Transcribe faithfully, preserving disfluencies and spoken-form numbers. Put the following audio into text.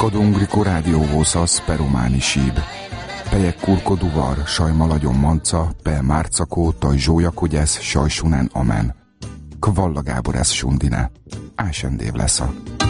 Kadongriko rádióvószasz perumáni síb. Pejek kurko duvar, sajma lagyon manca, pe márcakó, taj zsójakogyesz, sajsunen amen. Kvalla Gábor ez sundine. Ásendév lesza.